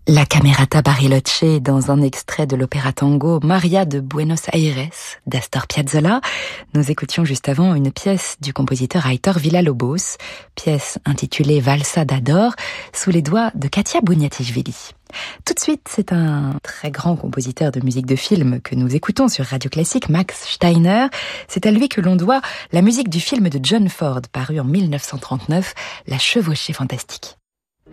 La Camerata Bariloche dans un extrait de l'opéra tango Maria de Buenos Aires d'Astor Piazzolla. Nous écoutions juste avant une pièce du compositeur Aitor Villa-Lobos, pièce intitulée Valsa d'Ador, sous les doigts de Katia Bouniatichvili. Tout de suite, c'est un très grand compositeur de musique de film que nous écoutons sur Radio Classique, Max Steiner. C'est à lui que l'on doit la musique du film de John Ford, paru en 1939, La Chevauchée fantastique.